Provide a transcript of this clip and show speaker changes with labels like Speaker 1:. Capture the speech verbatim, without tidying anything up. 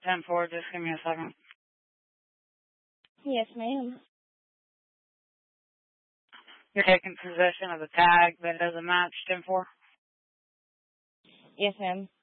Speaker 1: ten four, just give me a second.
Speaker 2: Yes, ma'am.
Speaker 1: You're taking possession of a tag that doesn't match ten four?
Speaker 2: Yes, ma'am.